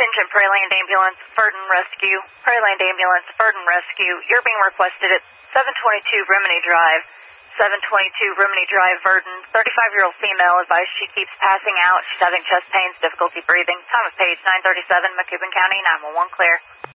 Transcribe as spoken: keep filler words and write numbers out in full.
Attention, Prairie Land Ambulance, Verdon Rescue. Prairie Land Ambulance, Verdon Rescue. You're being requested at seven twenty-two Remini Drive. seven twenty-two Remini Drive, Verdon. thirty-five-year-old female advised she keeps passing out. She's having chest pains, difficulty breathing. Time of page nine thirty-seven, Macoupin County, nine one one clear.